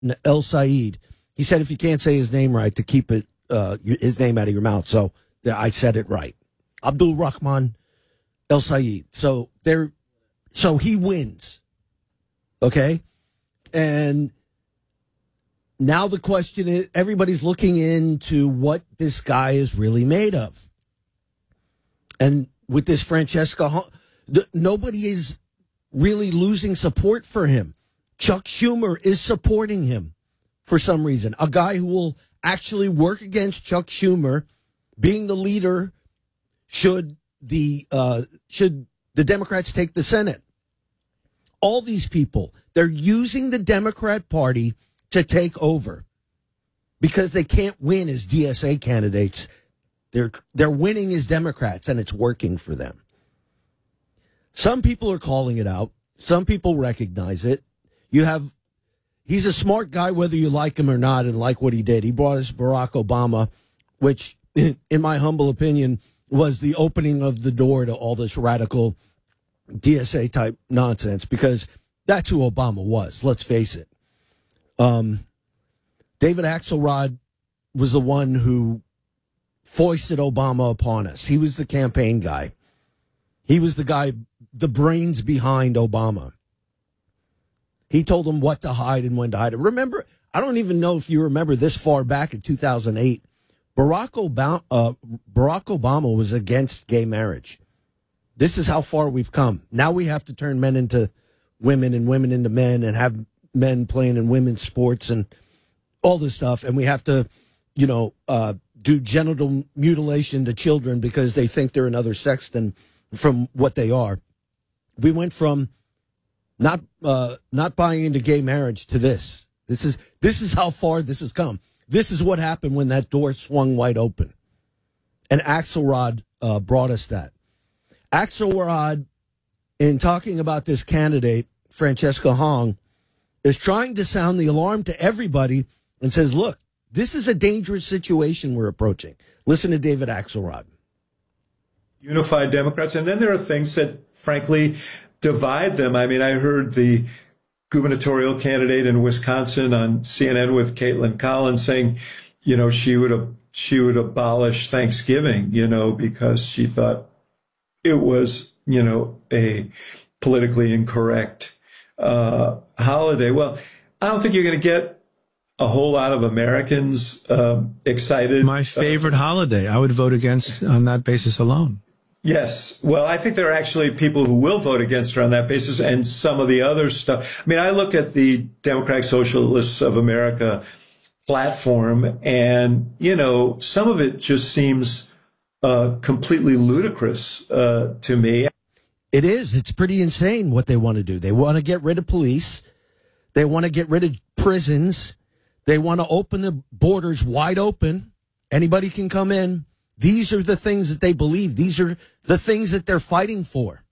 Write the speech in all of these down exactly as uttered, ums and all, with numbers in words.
El Sayed. He said if you can't say his name right, to keep it uh, his name out of your mouth. So I said it right. Abdul Rahman El Sayed. So there, so he wins. Okay, and now the question is, everybody's looking into what this guy is really made of. And with this Francesca, nobody is really losing support for him. Chuck Schumer is supporting him for some reason. A guy who will actually work against Chuck Schumer being the leader should the uh, should the Democrats take the Senate. All these people, they're using the Democrat Party to take over because they can't win as D S A candidates. They're they're winning as Democrats, and it's working for them. Some people are calling it out. Some people recognize it. You have, he's a smart guy, whether you like him or not, and like what he did. He brought us Barack Obama, which, in my humble opinion, was the opening of the door to all this radical D S A type nonsense, because that's who Obama was. Let's face it. Um, David Axelrod was the one who foisted Obama upon us. He was the campaign guy. He was the guy, the brains behind Obama. He told him what to hide and when to hide it. Remember, I don't even know if you remember this far back in two thousand eight, Barack Obama, uh, Barack Obama was against gay marriage. This is how far we've come. Now we have to turn men into women and women into men and have men playing in women's sports and all this stuff. And we have to, you know, uh, do genital mutilation to children because they think they're another sex than from what they are. We went from not uh, not buying into gay marriage to this. This is this is how far this has come. This is what happened when that door swung wide open. And Axelrod uh, brought us that. Axelrod, in talking about this candidate, Francesca Hong, is trying to sound the alarm to everybody and says, look, this is a dangerous situation we're approaching. Listen to David Axelrod. Unified Democrats. And then there are things that, frankly, divide them. I mean, I heard the gubernatorial candidate in Wisconsin on C N N with Caitlin Collins saying, you know, she would she would abolish Thanksgiving, you know, because she thought it was, you know, a politically incorrect uh, holiday. Well, I don't think you're going to get a whole lot of Americans um, excited. It's my favorite uh, holiday. I would vote against on that basis alone. Yes. Well, I think there are actually people who will vote against her on that basis, and some of the other stuff. I mean, I look at the Democratic Socialists of America platform, and, you know, some of it just seems uh, completely ludicrous uh, to me. It is. It's pretty insane what they want to do. They want to get rid of police. They want to get rid of prisons. They want to open the borders wide open. Anybody can come in. These are the things that they believe. These are the things that they're fighting for.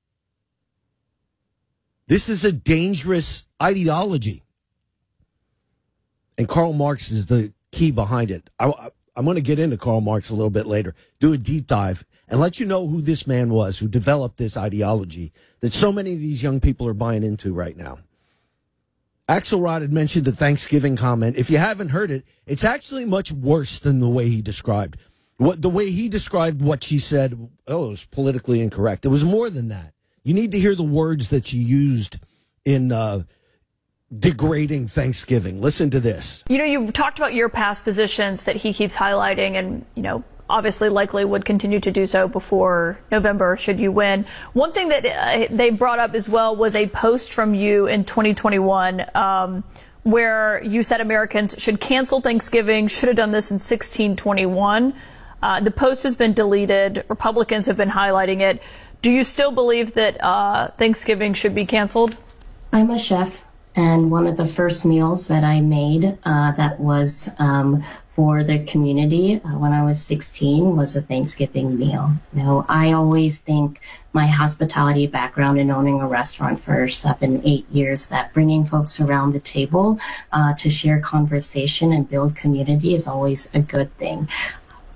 This is a dangerous ideology. And Karl Marx is the key behind it. I, I'm going to get into Karl Marx a little bit later, do a deep dive, and let you know who this man was who developed this ideology that so many of these young people are buying into right now. Axelrod had mentioned the Thanksgiving comment. If you haven't heard it, it's actually much worse than the way he described. What the way he described what she said, oh, it was politically incorrect. It was more than that. You need to hear the words that she used in uh, degrading Thanksgiving. Listen to this. You know, you talked about your past positions that he keeps highlighting and, you know, obviously likely would continue to do so before November should you win. One thing that uh, they brought up as well was a post from you in twenty twenty-one um, where you said Americans should cancel Thanksgiving, should have done this in sixteen twenty-one. Uh, the post has been deleted. Republicans have been highlighting it. Do you still believe that uh, Thanksgiving should be canceled? I'm a chef, and one of the first meals that I made uh, that was um, for the community uh, when I was sixteen was a Thanksgiving meal. You know, I always think my hospitality background in owning a restaurant for seven, eight years, that bringing folks around the table uh, to share conversation and build community is always a good thing.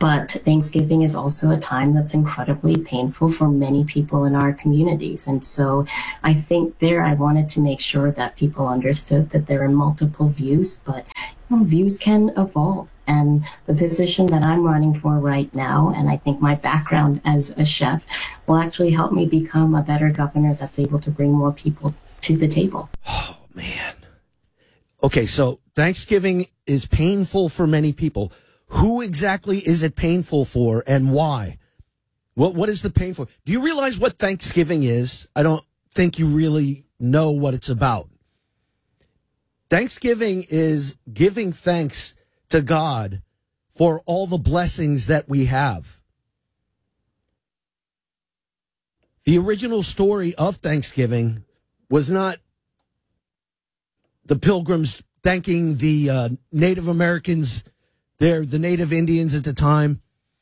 But Thanksgiving is also a time that's incredibly painful for many people in our communities. And so I think there I wanted to make sure that people understood that there are multiple views, but you know, views can evolve. And the position that I'm running for right now, and I think my background as a chef, will actually help me become a better governor that's able to bring more people to the table. Oh, man. Okay, so Thanksgiving is painful for many people. Who exactly is it painful for and why? What What is the pain for? Do you realize what Thanksgiving is? I don't think you really know what it's about. Thanksgiving is giving thanks to God for all the blessings that we have. The original story of Thanksgiving was not the Pilgrims thanking the uh, Native Americans, they're the Native Indians at the time,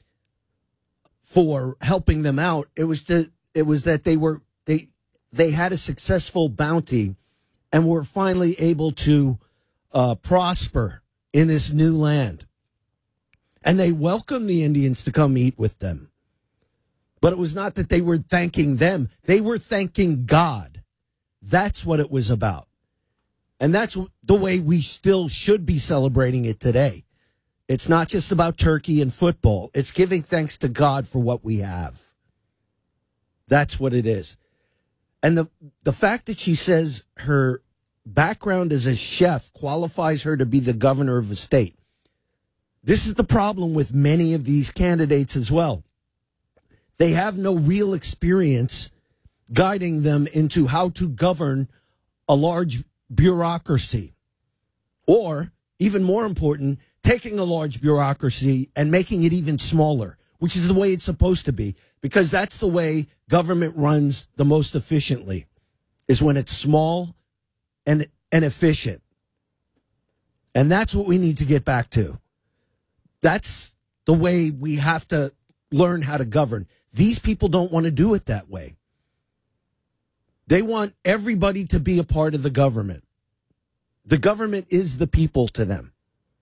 for helping them out. It was to, it was that they were they they had a successful bounty and were finally able to uh, prosper in this new land. And they welcomed the Indians to come eat with them. But it was not that they were thanking them. They were thanking God. That's what it was about. And that's the way we still should be celebrating it today. It's not just about turkey and football. It's giving thanks to God for what we have. That's what it is. And the the fact that she says her background as a chef qualifies her to be the governor of a state. This is the problem with many of these candidates as well. They have no real experience guiding them into how to govern a large bureaucracy. Or, even more important, taking a large bureaucracy and making it even smaller, which is the way it's supposed to be, because that's the way government runs the most efficiently, is when it's small and and efficient. And that's what we need to get back to. That's the way we have to learn how to govern. These people don't want to do it that way. They want everybody to be a part of the government. The government is the people to them.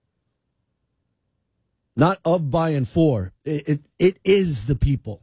Not of, by, and for. It, it, it is the people.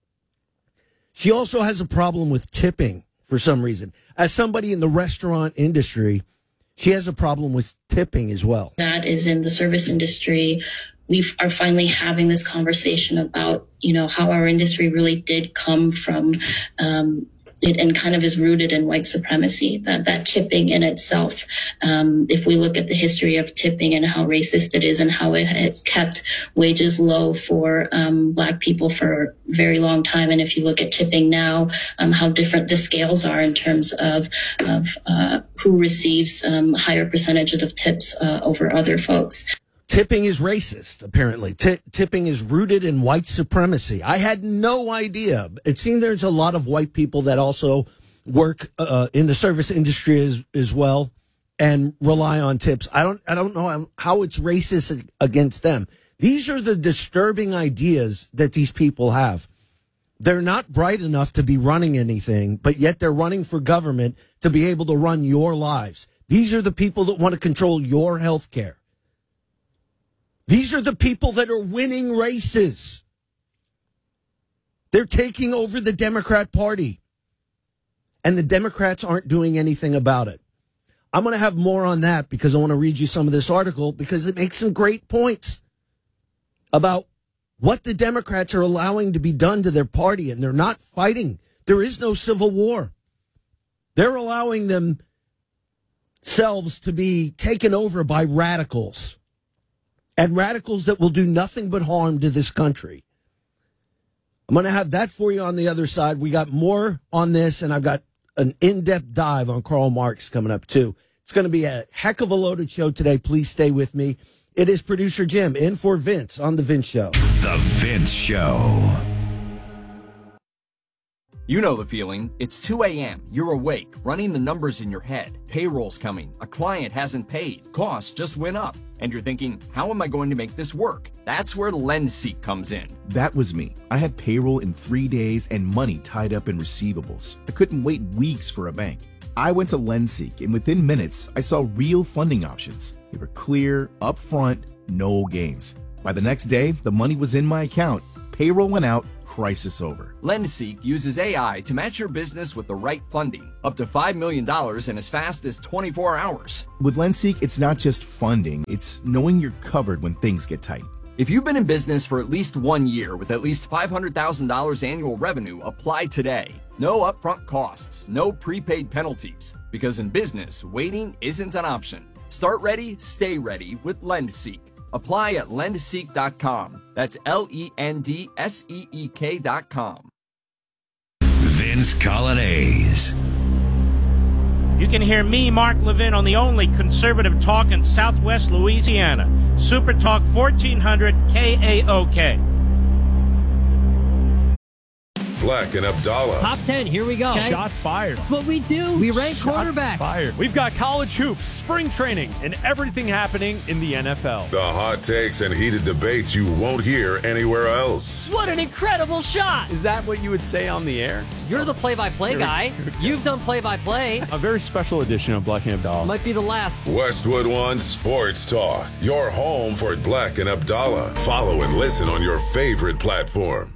She also has a problem with tipping for some reason. As somebody in the restaurant industry, she has a problem with tipping as well. That is in the service industry. We are finally having this conversation about, you know, how our industry really did come from um, it and kind of is rooted in white supremacy, that, that tipping in itself. Um, if we look at the history of tipping and how racist it is and how it has kept wages low for um, Black people for a very long time. And if you look at tipping now, um, how different the scales are in terms of, of uh, who receives um, higher percentages of tips uh, over other folks. Tipping is racist, apparently. T- tipping is rooted in white supremacy. I had no idea. It seems there's a lot of white people that also work uh, in the service industry as, as well and rely on tips. I don't, I don't know how it's racist against them. These are the disturbing ideas that these people have. They're not bright enough to be running anything, but yet they're running for government to be able to run your lives. These are the people that want to control your health care. These are the people that are winning races. They're taking over the Democrat Party. And the Democrats aren't doing anything about it. I'm going to have more on that because I want to read you some of this article because it makes some great points about what the Democrats are allowing to be done to their party. And they're not fighting. There is no civil war. They're allowing themselves to be taken over by radicals. And radicals that will do nothing but harm to this country. I'm going to have that for you on the other side. We got more on this, and I've got an in-depth dive on Karl Marx coming up, too. It's going to be a heck of a loaded show today. Please stay with me. It is producer Jim in for Vince on The Vince Show. The Vince Show. You know the feeling. It's two a.m. You're awake, running the numbers in your head. Payroll's coming. A client hasn't paid. Costs just went up. And you're thinking, how am I going to make this work? That's where LendSeek comes in. That was me. I had payroll in three days and money tied up in receivables. I couldn't wait weeks for a bank. I went to LendSeek, and within minutes, I saw real funding options. They were clear, upfront, no games. By the next day, the money was in my account. Payroll went out. Crisis over. LendSeek uses A I to match your business with the right funding, up to five million dollars in as fast as twenty-four hours. With LendSeek, it's not just funding, it's knowing you're covered when things get tight. If you've been in business for at least one year with at least five hundred thousand dollars annual revenue, apply today. No upfront costs, no prepaid penalties, because in business, waiting isn't an option. Start ready, stay ready with LendSeek. Apply at lend seek dot com. That's L E N D S E E K dot com. Vince Colonnese. You can hear me, Mark Levin, on the only conservative talk in Southwest Louisiana. Super Talk fourteen hundred K A O K. Black and Abdallah. Top ten, here we go. Okay. Shots fired. That's what we do. We rank Shots quarterbacks. Fired. We've got college hoops, spring training, and everything happening in the N F L. The hot takes and heated debates you won't hear anywhere else. What an incredible shot. Is that what you would say on the air? You're the play-by-play guy. You've done play-by-play. A very special edition of Black and Abdallah. Might be the last. Westwood One Sports Talk. Your home for Black and Abdallah. Follow and listen on your favorite platform.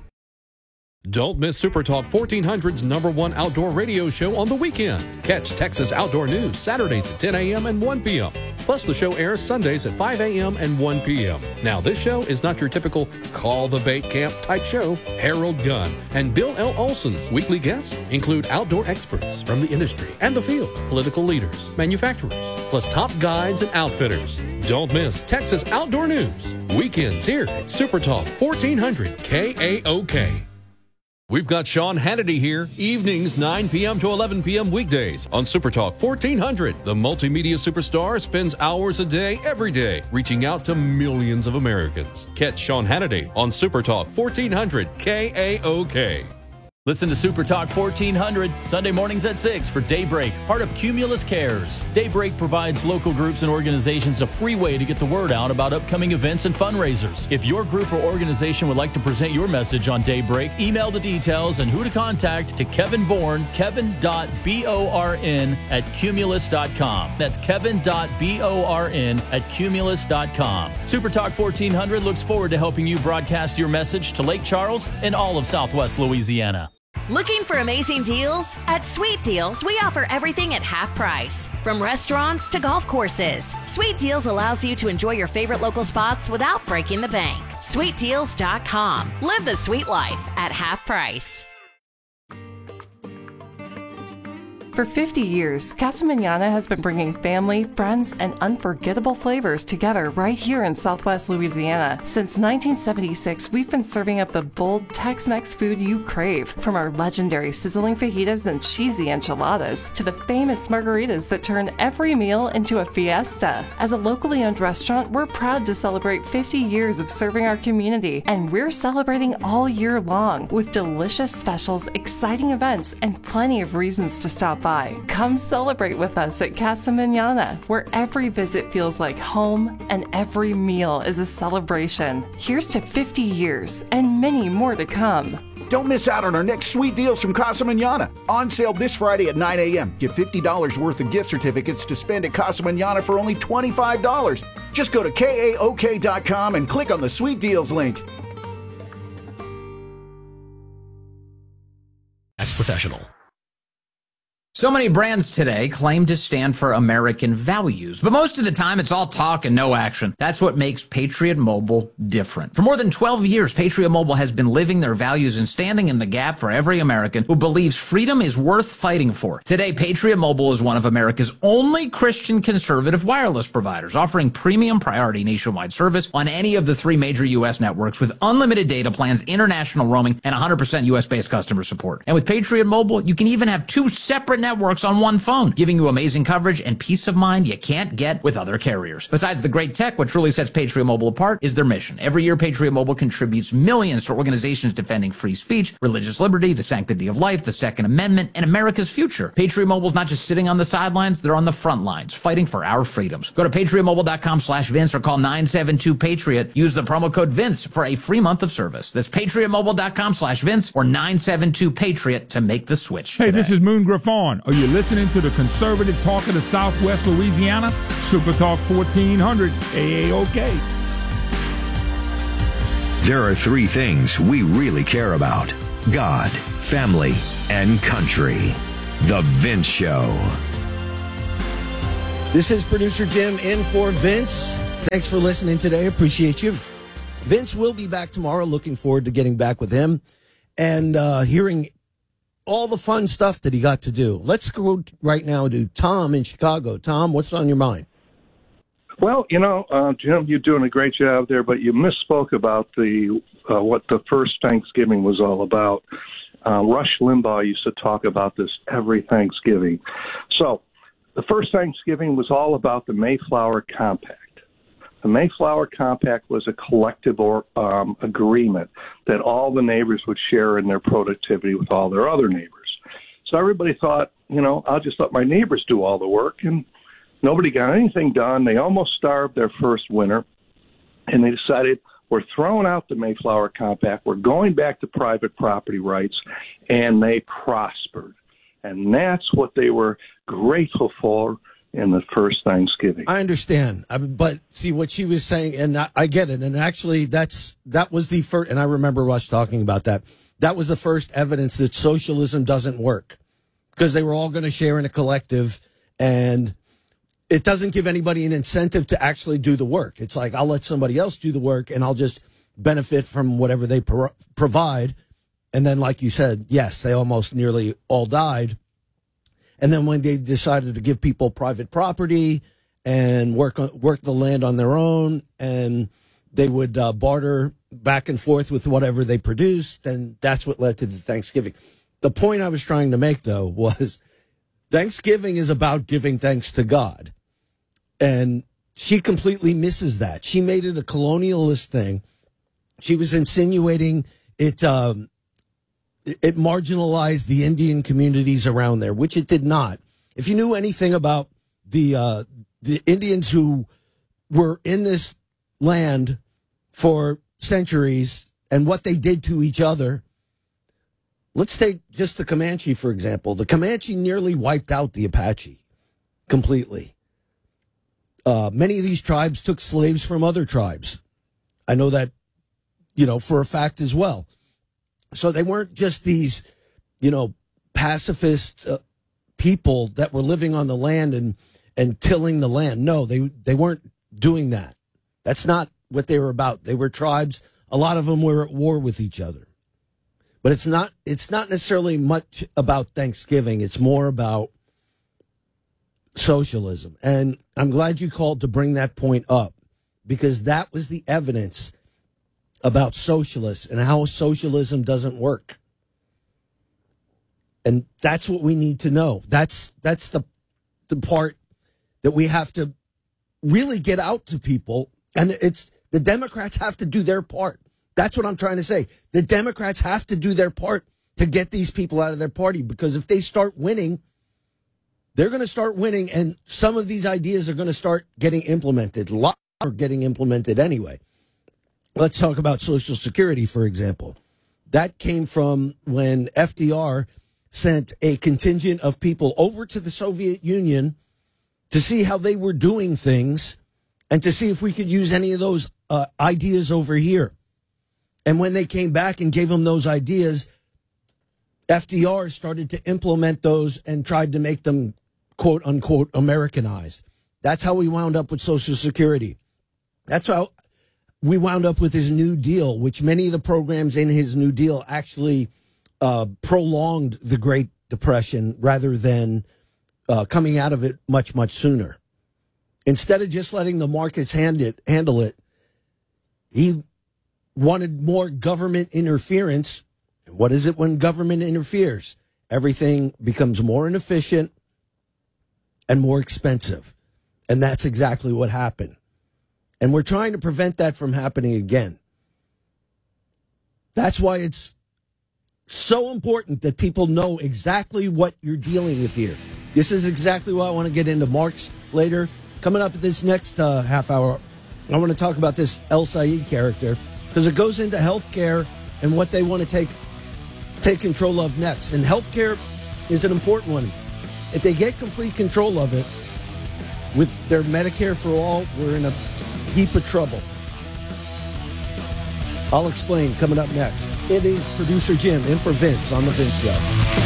Don't miss Super Talk fourteen hundred's number one outdoor radio show on the weekend. Catch Texas Outdoor News Saturdays at ten a.m. and one p.m. Plus, the show airs Sundays at five a.m. and one p.m. Now, this show is not your typical call the bait camp type show. Harold Gunn and Bill L. Olson's weekly guests include outdoor experts from the industry and the field, political leaders, manufacturers, plus top guides and outfitters. Don't miss Texas Outdoor News weekends here at Super Talk fourteen hundred K A O K. We've got Sean Hannity here, evenings nine p.m. to eleven p.m. weekdays on Super Talk fourteen hundred. The multimedia superstar spends hours a day, every day, reaching out to millions of Americans. Catch Sean Hannity on Super Talk fourteen hundred K A O K. Listen to Super Talk fourteen hundred, Sunday mornings at six for Daybreak, part of Cumulus Cares. Daybreak provides local groups and organizations a free way to get the word out about upcoming events and fundraisers. If your group or organization would like to present your message on Daybreak, email the details and who to contact to Kevin Bourne, kevin dot born at cumulus dot com. That's kevin dot born at cumulus dot com. Super Talk fourteen hundred looks forward to helping you broadcast your message to Lake Charles and all of Southwest Louisiana. Looking for amazing deals? At Sweet Deals, we offer everything at half price. From restaurants to golf courses, Sweet Deals allows you to enjoy your favorite local spots without breaking the bank. sweet deals dot com. Live the sweet life at half price. For fifty years, Casa Manana has been bringing family, friends, and unforgettable flavors together right here in Southwest Louisiana. Since nineteen seventy-six, we've been serving up the bold Tex-Mex food you crave, from our legendary sizzling fajitas and cheesy enchiladas to the famous margaritas that turn every meal into a fiesta. As a locally owned restaurant, we're proud to celebrate fifty years of serving our community, and we're celebrating all year long with delicious specials, exciting events, and plenty of reasons to stop by. Come celebrate with us at Casa Manana, where every visit feels like home and every meal is a celebration. Here's to fifty years and many more to come. Don't miss out on our next sweet deals from Casa Manana. On sale this Friday at nine a.m. Get fifty dollars worth of gift certificates to spend at Casa Manana for only twenty-five dollars. Just go to K A O K dot com and click on the sweet deals link. That's professional. So many brands today claim to stand for American values, but most of the time it's all talk and no action. That's what makes Patriot Mobile different. For more than twelve years, Patriot Mobile has been living their values and standing in the gap for every American who believes freedom is worth fighting for. Today, Patriot Mobile is one of America's only Christian conservative wireless providers, offering premium priority nationwide service on any of the three major U S networks with unlimited data plans, international roaming, and one hundred percent U S-based customer support. And with Patriot Mobile, you can even have two separate networks networks on one phone, giving you amazing coverage and peace of mind you can't get with other carriers. Besides the great tech, what truly sets Patriot Mobile apart is their mission. Every year, Patriot Mobile contributes millions to organizations defending free speech, religious liberty, the sanctity of life, the Second Amendment, and America's future. Patriot Mobile's not just sitting on the sidelines, they're on the front lines, fighting for our freedoms. Go to patriot mobile dot com slash Vince or call nine seven two Patriot. Use the promo code Vince for a free month of service. That's patriot mobile dot com slash Vince or nine seven two Patriot to make the switch Hey, today. this is Moon Griffon. Are you listening to the conservative talk of the Southwest Louisiana? Super Talk fourteen hundred A A O K. There are three things we really care about: God, family, and country. The Vince Show. This is producer Jim in for Vince. Thanks for listening today. Appreciate you. Vince will be back tomorrow. Looking forward to getting back with him and uh, hearing all the fun stuff that he got to do. Let's go right now to Tom in Chicago. Tom, what's on your mind? Well, you know, uh, Jim, you're doing a great job there, but you misspoke about the uh, what the first Thanksgiving was all about. Uh, Rush Limbaugh used to talk about this every Thanksgiving. So the first Thanksgiving was all about the Mayflower Compact. The Mayflower Compact was a collective or, um, agreement that all the neighbors would share in their productivity with all their other neighbors. So everybody thought, you know, I'll just let my neighbors do all the work, and nobody got anything done. They almost starved their first winter, and they decided, we're throwing out the Mayflower Compact. We're going back to private property rights, and they prospered. And that's what they were grateful for in the first Thanksgiving. I understand, I, but see what she was saying, and I, I get it. And actually, that's that was the first, and I remember Rush talking about that. That was the first evidence that socialism doesn't work, because they were all going to share in a collective, and it doesn't give anybody an incentive to actually do the work. It's like, I'll let somebody else do the work, and I'll just benefit from whatever they pro- provide. And then, like you said, yes, they almost nearly all died. And then when they decided to give people private property and work on, work the land on their own, and they would uh, barter back and forth with whatever they produced, then that's what led to the Thanksgiving. The point I was trying to make, though, was Thanksgiving is about giving thanks to God. And she completely misses that. She made it a colonialist thing. She was insinuating it, um, it marginalized the Indian communities around there, which it did not. If you knew anything about the uh, the Indians who were in this land for centuries and what they did to each other, let's take just the Comanche, for example. The Comanche nearly wiped out the Apache completely. Uh, many of these tribes took slaves from other tribes. I know that, you know, for a fact as well. So they weren't just these, you know, pacifist uh, people that were living on the land and, and tilling the land. No, they, they weren't doing that. That's not what they were about. They were tribes. A lot of them were at war with each other. But it's not, it's not necessarily much about Thanksgiving. It's more about socialism. And I'm glad you called to bring that point up, because that was the evidence about socialists and how socialism doesn't work. And that's what we need to know. That's that's the the part that we have to really get out to people. And it's the Democrats have to do their part. That's what I'm trying to say. The Democrats have to do their part to get these people out of their party, because if they start winning, they're going to start winning, and some of these ideas are going to start getting implemented. A lot are getting implemented anyway. Let's talk about Social Security, for example. That came from when F D R sent a contingent of people over to the Soviet Union to see how they were doing things and to see if we could use any of those uh, ideas over here. And when they came back and gave them those ideas, F D R started to implement those and tried to make them, quote unquote, Americanized. That's how we wound up with Social Security. That's how we wound up with his New Deal, which many of the programs in his New Deal actually uh, prolonged the Great Depression rather than uh, coming out of it much, much sooner. Instead of just letting the markets hand it, handle it, he wanted more government interference. And what is it when government interferes? Everything becomes more inefficient and more expensive. And that's exactly what happened. And we're trying to prevent that from happening again. That's why it's so important that people know exactly what you're dealing with here. This is exactly why I want to get into Marx later. Coming up at this next uh, half hour, I want to talk about this El Said character, because it goes into healthcare and what they want to take take control of next. And healthcare is an important one. If they get complete control of it with their Medicare for all, we're in a heap of trouble. I'll explain coming up next. It is producer Jim in for Vince on The Vince Show.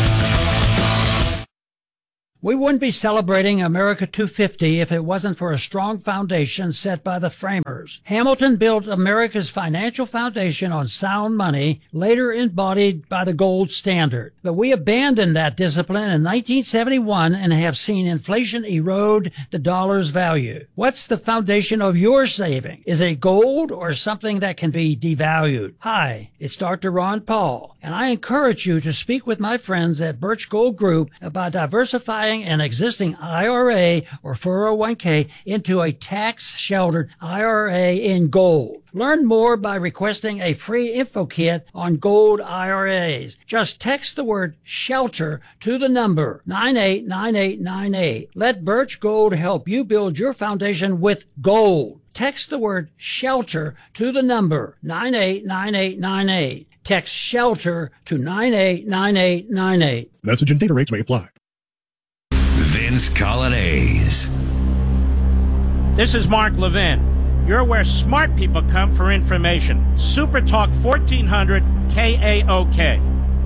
We wouldn't be celebrating America two fifty if it wasn't for a strong foundation set by the framers. Hamilton built America's financial foundation on sound money, later embodied by the gold standard. But we abandoned that discipline in nineteen seventy-one and have seen inflation erode the dollar's value. What's the foundation of your saving? Is it gold or something that can be devalued? Hi, it's Doctor Ron Paul, and I encourage you to speak with my friends at Birch Gold Group about diversifying an existing I R A or four oh one k into a tax-sheltered I R A in gold. Learn more by requesting a free info kit on gold I R As. Just text the word SHELTER to the number nine eight nine eight nine eight. Let Birch Gold help you build your foundation with gold. Text the word SHELTER to the number nine eight nine eight nine eight. Text SHELTER to nine eight nine eight nine eight. Message and data rates may apply. Vince Colonnese. This is Mark Levin. You're where smart people come for information. Super Talk fourteen hundred K A O K.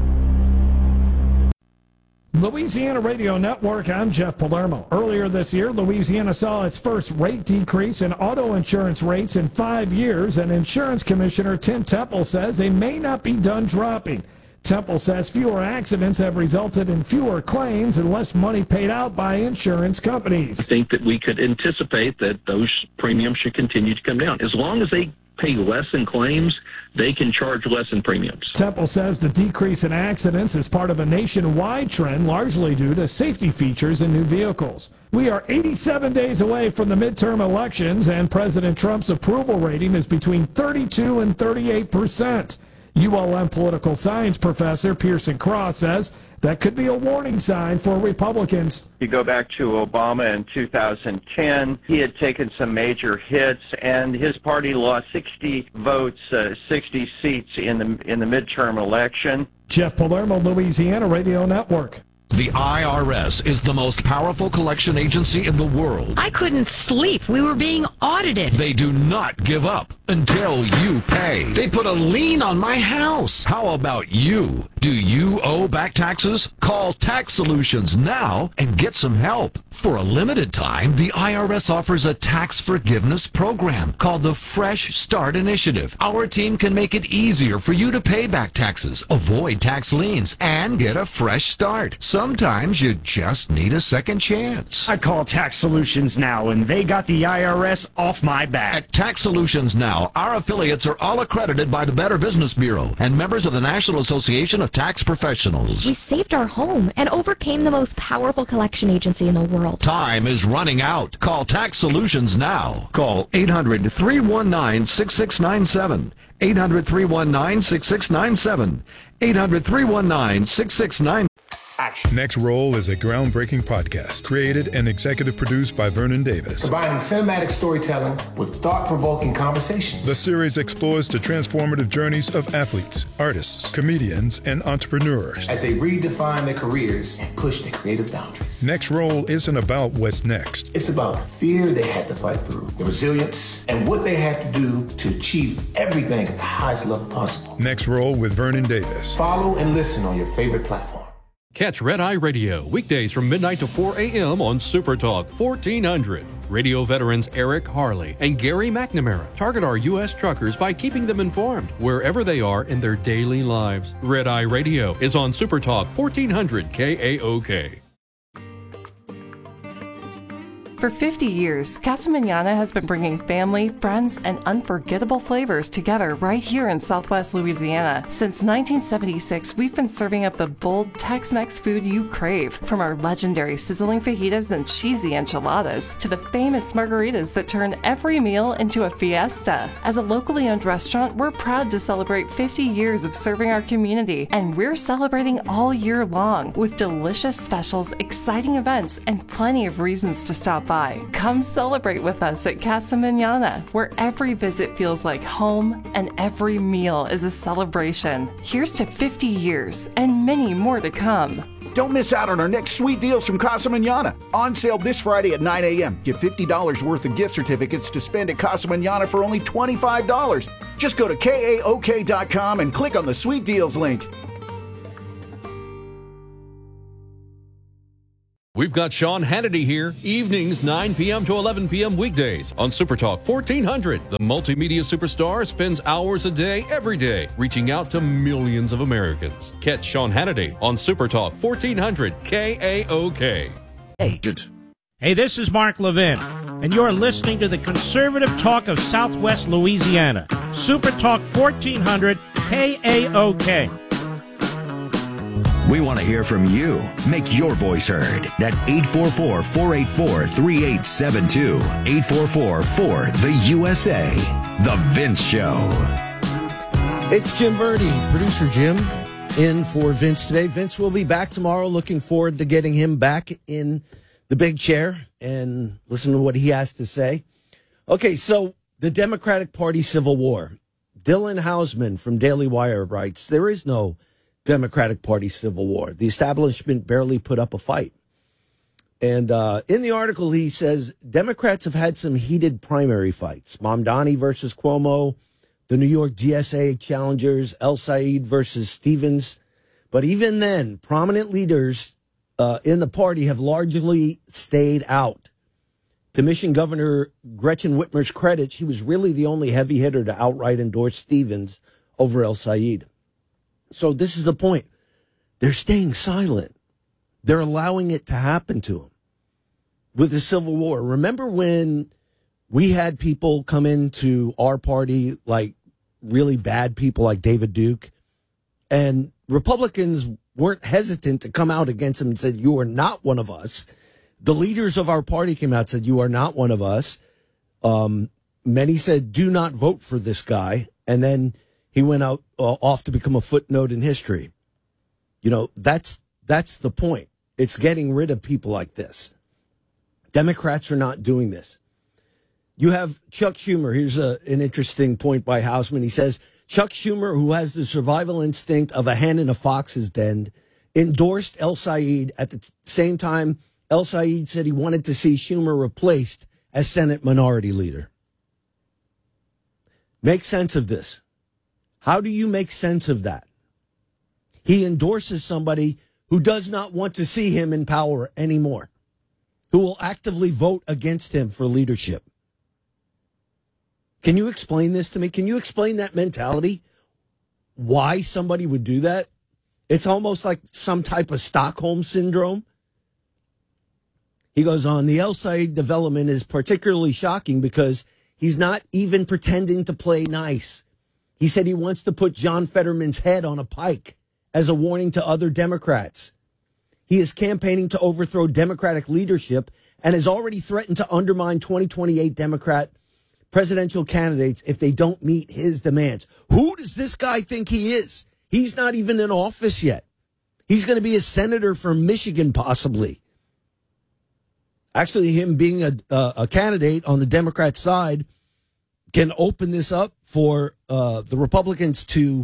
Louisiana Radio Network, I'm Jeff Palermo. Earlier this year, Louisiana saw its first rate decrease in auto insurance rates in five years, and Insurance Commissioner Tim Temple says they may not be done dropping. Temple says fewer accidents have resulted in fewer claims and less money paid out by insurance companies. I think that we could anticipate that those premiums should continue to come down. As long as they pay less in claims, they can charge less in premiums. Temple says the decrease in accidents is part of a nationwide trend, largely due to safety features in new vehicles. We are eighty-seven days away from the midterm elections, and President Trump's approval rating is between thirty-two and thirty-eight percent. U L M political science professor Pearson Cross says that could be a warning sign for Republicans. You go back to Obama in two thousand ten, he had taken some major hits, and his party lost sixty votes, uh, sixty seats in the in the midterm election. Jeff Palermo, Louisiana Radio Network. The I R S is the most powerful collection agency in the world. I couldn't sleep. We were being audited. They do not give up until you pay. They put a lien on my house. How about you? Do you owe back taxes? Call Tax Solutions now and get some help. For a limited time, the I R S offers a tax forgiveness program called the Fresh Start Initiative. Our team can make it easier for you to pay back taxes, avoid tax liens, and get a fresh start. Sometimes you just need a second chance. I call Tax Solutions now, and they got the I R S off my back. At Tax Solutions Now, our affiliates are all accredited by the Better Business Bureau and members of the National Association of Tax Professionals. We saved our home and overcame the most powerful collection agency in the world. Time is running out. Call Tax Solutions now. Call eight hundred, three one nine, six six nine seven. eight hundred, three one nine, six six nine seven. eight hundred, three one nine, six six nine seven. Action. Next Roll is a groundbreaking podcast created and executive produced by Vernon Davis. Combining cinematic storytelling with thought-provoking conversations. The series explores the transformative journeys of athletes, artists, comedians, and entrepreneurs as they redefine their careers and push their creative boundaries. Next Roll isn't about what's next. It's about the fear they had to fight through, the resilience, and what they had to do to achieve everything at the highest level possible. Next Roll with Vernon Davis. Follow and listen on your favorite platform. Catch Red Eye Radio weekdays from midnight to four a.m. on Super Talk fourteen hundred. Radio veterans Eric Harley and Gary McNamara target our U S truckers by keeping them informed wherever they are in their daily lives. Red Eye Radio is on Super Talk fourteen hundred K A O K. For fifty years, Casa Manana has been bringing family, friends, and unforgettable flavors together right here in Southwest Louisiana. Since nineteen seventy-six, we've been serving up the bold Tex-Mex food you crave, from our legendary sizzling fajitas and cheesy enchiladas to the famous margaritas that turn every meal into a fiesta. As a locally owned restaurant, we're proud to celebrate fifty years of serving our community, and we're celebrating all year long with delicious specials, exciting events, and plenty of reasons to stop by. Come celebrate with us at Casa Mañana, where every visit feels like home and every meal is a celebration. Here's to fifty years and many more to come. Don't miss out on our next sweet deals from Casa Mañana. On sale this Friday at nine a.m. Get fifty dollars worth of gift certificates to spend at Casa Mañana for only twenty-five dollars. Just go to K A O K dot com and click on the sweet deals link. We've got Sean Hannity here, evenings nine p.m. to eleven p.m. weekdays on Supertalk fourteen hundred. The multimedia superstar spends hours a day, every day, reaching out to millions of Americans. Catch Sean Hannity on Supertalk fourteen hundred K A O K. Hey. Hey, this is Mark Levin, and you're listening to the conservative talk of Southwest Louisiana. Supertalk fourteen hundred K A O K. We want to hear from you. Make your voice heard at eight four four, four eight four, three eight seven two. eight four four, four, the U S A. The Vince Show. It's Jim Verdi, producer Jim, in for Vince today. Vince will be back tomorrow. Looking forward to getting him back in the big chair and listen to what he has to say. Okay, so the Democratic Party Civil War. Dylan Hausman from Daily Wire writes, there is no Democratic Party Civil War. The establishment barely put up a fight. And uh, in the article, he says Democrats have had some heated primary fights. Mamdani versus Cuomo, the New York D S A challengers, El Said versus Stevens. But even then, prominent leaders uh, in the party have largely stayed out. To Michigan Governor Gretchen Whitmer's credit, she was really the only heavy hitter to outright endorse Stevens over El Said. So this is the point. They're staying silent. They're allowing it to happen to them. With the Civil War, remember when we had people come into our party, like really bad people like David Duke, and Republicans weren't hesitant to come out against him and said, you are not one of us. The leaders of our party came out and said, you are not one of us. Um, many said, do not vote for this guy. And then he went out uh, off to become a footnote in history. You know, that's that's the point. It's getting rid of people like this. Democrats are not doing this. You have Chuck Schumer. Here's a, an interesting point by Hausman. He says, Chuck Schumer, who has the survival instinct of a hen in a fox's den, endorsed El Said at the t- same time El Said said he wanted to see Schumer replaced as Senate Minority Leader. Make sense of this. How do you make sense of that? He endorses somebody who does not want to see him in power anymore, who will actively vote against him for leadership. Can you explain this to me? Can you explain that mentality? Why somebody would do that? It's almost like some type of Stockholm syndrome. He goes on, the El Said development is particularly shocking because he's not even pretending to play nice. He said he wants to put John Fetterman's head on a pike as a warning to other Democrats. He is campaigning to overthrow Democratic leadership and has already threatened to undermine twenty twenty-eight Democrat presidential candidates if they don't meet his demands. Who does this guy think he is? He's not even in office yet. He's going to be a senator from Michigan, possibly. Actually, him being a, uh, a candidate on the Democrat side can open this up for uh, the Republicans to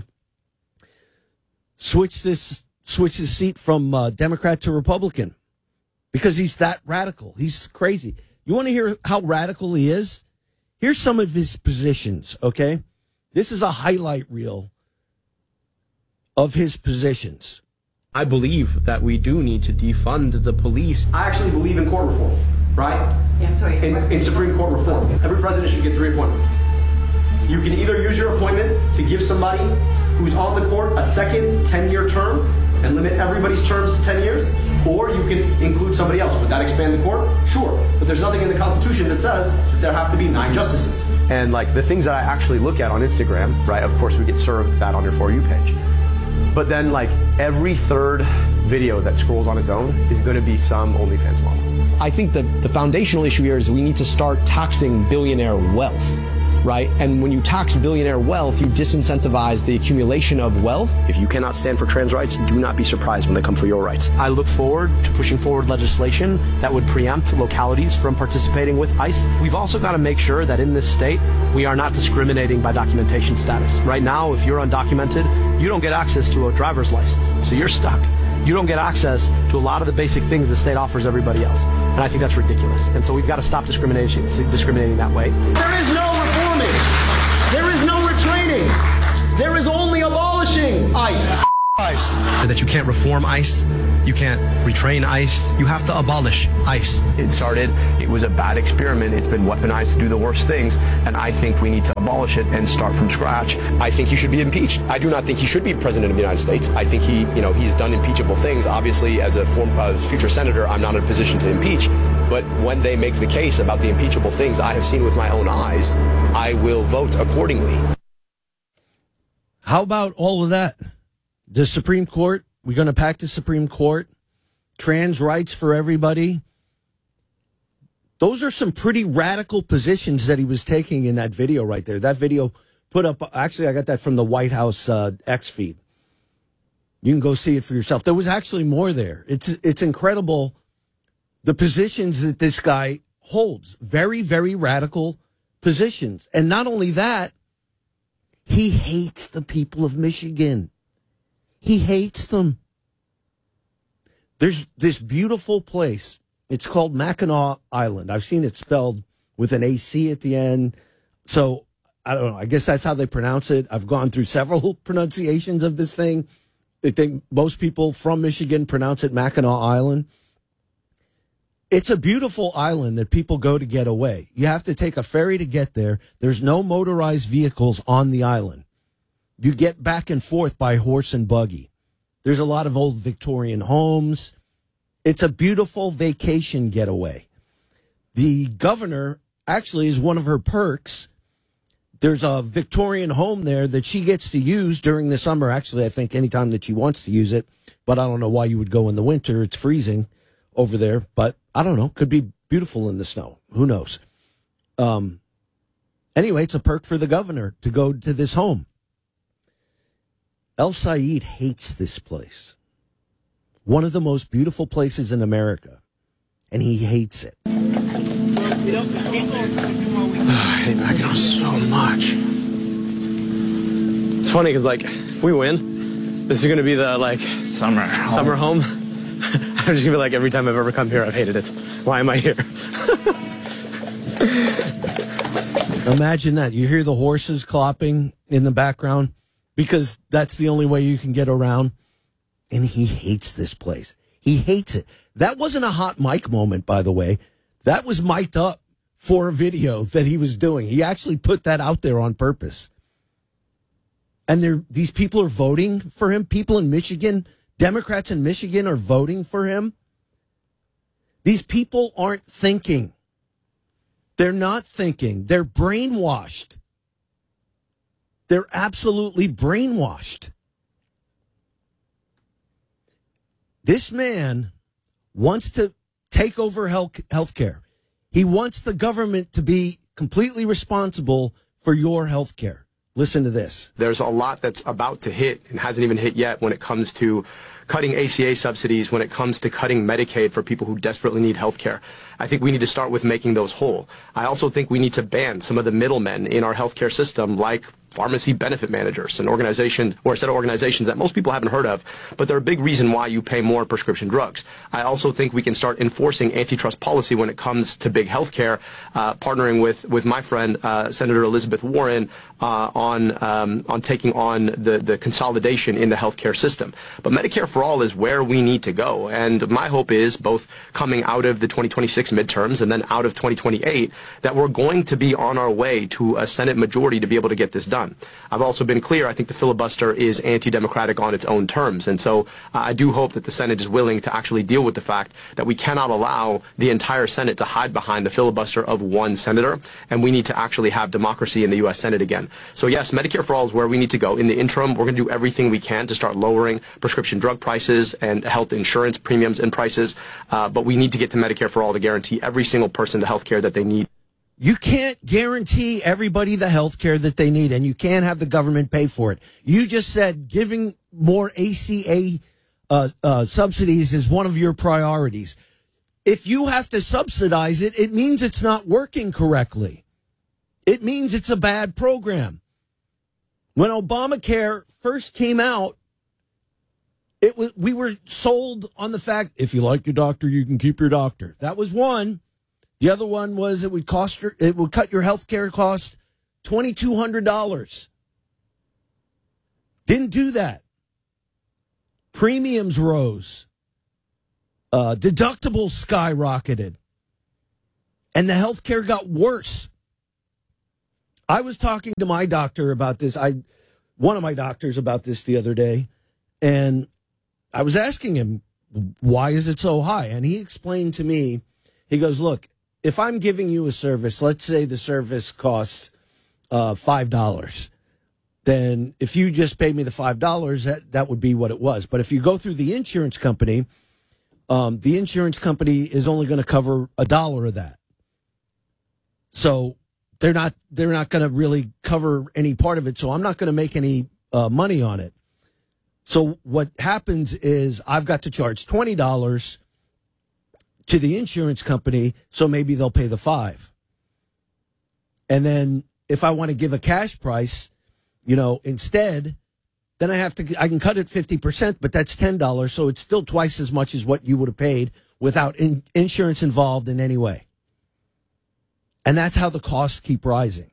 switch this switch his seat from uh, Democrat to Republican because he's that radical. He's crazy. You want to hear how radical he is? Here's some of his positions, okay? This is a highlight reel of his positions. I believe that we do need to defund the police. I actually believe in court reform, right? Yeah, sorry. In, in Supreme Court reform. Every president should get three appointments. You can either use your appointment to give somebody who's on the court a second ten-year term and limit everybody's terms to ten years, or you can include somebody else. Would that expand the court? Sure. But there's nothing in the Constitution that says that there have to be nine justices. And like the things that I actually look at on Instagram, right, of course we get served that on your For You page. But then like every third video that scrolls on its own is going to be some OnlyFans model. I think that the foundational issue here is we need to start taxing billionaire wealth. right? And when you tax billionaire wealth, you disincentivize the accumulation of wealth. If you cannot stand for trans rights, do not be surprised when they come for your rights. I look forward to pushing forward legislation that would preempt localities from participating with ICE. We've also got to make sure that in this state, we are not discriminating by documentation status. Right now, if you're undocumented, you don't get access to a driver's license, so you're stuck. You don't get access to a lot of the basic things the state offers everybody else. And I think that's ridiculous. And so we've got to stop discrimination, discriminating that way. There is no reforming. There is no retraining. There is only abolishing ICE. ICE. That you can't reform ICE. You can't retrain ICE. You have to abolish ICE. It started, it was a bad experiment. It's been weaponized to do the worst things. And I think we need to abolish it and start from scratch. I think he should be impeached. I do not think he should be president of the United States. I think he, you know, he's done impeachable things. Obviously, as a form, uh, future senator, I'm not in a position to impeach. But when they make the case about the impeachable things I have seen with my own eyes, I will vote accordingly. How about all of that? The Supreme Court, we're going to pack the Supreme Court, trans rights for everybody. Those are some pretty radical positions that he was taking in that video right there. That video put up, actually, I got that from the White House uh, X feed. You can go see it for yourself. There was actually more there. It's, it's incredible the positions that this guy holds. Very, very radical positions. And not only that, he hates the people of Michigan. He hates them. There's this beautiful place. It's called Mackinac Island. I've seen it spelled with an A C at the end. So, I don't know. I guess that's how they pronounce it. I've gone through several pronunciations of this thing. I think most people from Michigan pronounce it Mackinac Island. It's a beautiful island that people go to get away. You have to take a ferry to get there. There's no motorized vehicles on the island. You get back and forth by horse and buggy. There's a lot of old Victorian homes. It's a beautiful vacation getaway. The governor actually is one of her perks. There's a Victorian home there that she gets to use during the summer. Actually, I think anytime that she wants to use it. But I don't know why you would go in the winter. It's freezing over there. But I don't know. Could be beautiful in the snow. Who knows? Um. Anyway, it's a perk for the governor to go to this home. El Sayed hates this place. One of the most beautiful places in America. And he hates it. I hate Mackinac so much. It's funny because, like, if we win, this is going to be the, like, summer home. Summer home. I'm just going to be like, every time I've ever come here, I've hated it. Why am I here? Imagine that. You hear the horses clopping in the background. Because that's the only way you can get around. And he hates this place. He hates it. That wasn't a hot mic moment, by the way. That was mic'd up for a video that he was doing. He actually put that out there on purpose. And they're, these people are voting for him. People in Michigan, Democrats in Michigan are voting for him. These people aren't thinking. They're not thinking. They're brainwashed. They're absolutely brainwashed. This man wants to take over health healthcare. He wants the government to be completely responsible for your health care. Listen to this. There's a lot that's about to hit and hasn't even hit yet when it comes to cutting A C A subsidies, when it comes to cutting Medicaid for people who desperately need health care. I think we need to start with making those whole. I also think we need to ban some of the middlemen in our healthcare system, like pharmacy benefit managers, an organization or a set of organizations that most people haven't heard of, but they're a big reason why you pay more prescription drugs. I also think we can start enforcing antitrust policy when it comes to big healthcare, uh, partnering with, with my friend, uh, Senator Elizabeth Warren, uh, on, um, on taking on the, the consolidation in the healthcare system. But Medicare for All is where we need to go. And my hope is, both coming out of the twenty twenty-six midterms and then out of twenty twenty-eight, that we're going to be on our way to a Senate majority to be able to get this done. I've also been clear, I think the filibuster is anti-democratic on its own terms. And so uh, I do hope that the Senate is willing to actually deal with the fact that we cannot allow the entire Senate to hide behind the filibuster of one senator. And we need to actually have democracy in the U S Senate again. So yes, Medicare for All is where we need to go. In the interim, we're going to do everything we can to start lowering prescription drug prices and health insurance premiums and prices. Uh, but we need to get to Medicare for All to guarantee every single person the health care that they need. You can't guarantee everybody the health care that they need, and you can't have the government pay for it. You just said giving more A C A uh, uh, subsidies is one of your priorities. If you have to subsidize it, it means it's not working correctly. It means it's a bad program. When Obamacare first came out, it was we were sold on the fact, if you like your doctor, you can keep your doctor. That was one. The other one was it would cost your, it would cut your health care cost two thousand two hundred dollars. Didn't do that. Premiums rose. Uh, deductibles skyrocketed. And the health care got worse. I was talking to my doctor about this. I, one of my doctors about this the other day. And I was asking him, why is it so high? And he explained to me, he goes, look, if I'm giving you a service, let's say the service costs uh, five dollars, then if you just pay me the five dollars, that, that would be what it was. But if you go through the insurance company, um, the insurance company is only going to cover a dollar of that. So they're not they're not going to really cover any part of it. So I'm not going to make any uh, money on it. So what happens is I've got to charge twenty dollars to the insurance company, so maybe they'll pay the five. And then if I want to give a cash price, you know, instead, then I have to, I can cut it fifty percent, but that's ten dollars. So it's still twice as much as what you would have paid without in, insurance involved in any way. And that's how the costs keep rising.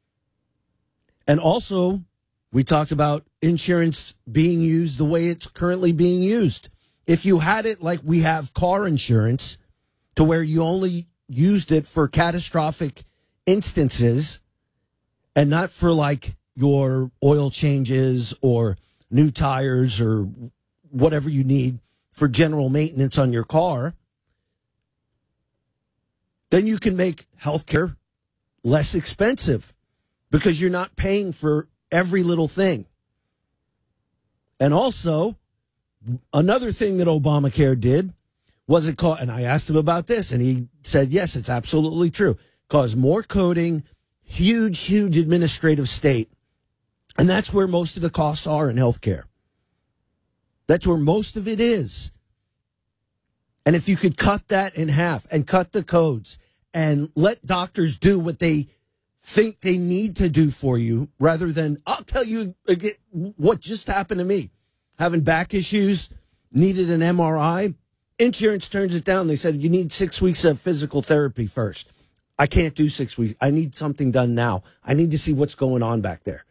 And also, we talked about insurance being used the way it's currently being used. If you had it like we have car insurance, to where you only used it for catastrophic instances and not for like your oil changes or new tires or whatever you need for general maintenance on your car, then you can make healthcare less expensive because you're not paying for every little thing. And also, another thing that Obamacare did was it called, and I asked him about this, and he said, yes, it's absolutely true. Caused more coding, huge, huge administrative state. And that's where most of the costs are in healthcare. That's where most of it is. And if you could cut that in half and cut the codes and let doctors do what they think they need to do for you, rather than, I'll tell you again, what just happened to me. Having back issues, needed an M R I. Insurance turns it down. They said, you need six weeks of physical therapy first. I can't do six weeks. I need something done now. I need to see what's going on back there.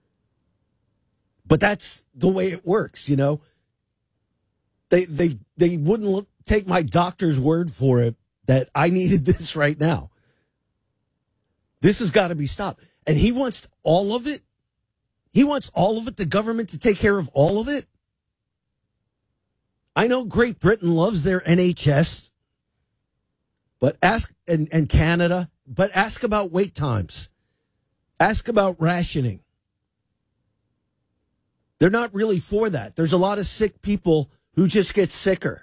But that's the way it works, you know. They they they wouldn't look, take my doctor's word for it that I needed this right now. This has got to be stopped. And he wants all of it. He wants all of it, the government to take care of all of it. I know Great Britain loves their N H S, but ask, and, and Canada, but ask about wait times. Ask about rationing. They're not really for that. There's a lot of sick people who just get sicker.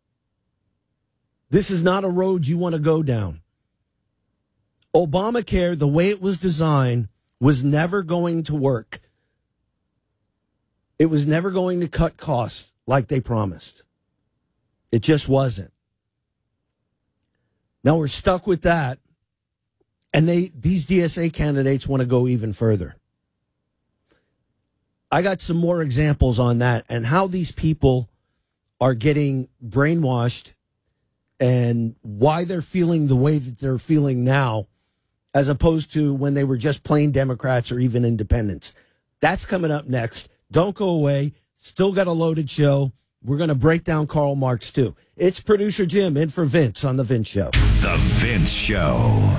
This is not a road you want to go down. Obamacare, the way it was designed, was never going to work. It was never going to cut costs like they promised. It just wasn't. Now we're stuck with that. And they these D S A candidates want to go even further. I got some more examples on that and how these people are getting brainwashed and why they're feeling the way that they're feeling now, as opposed to when they were just plain Democrats or even independents. That's coming up next. Don't go away. Still got a loaded show. We're going to break down Karl Marx, too. It's producer Jim in for Vince on The Vince Show. The Vince Show.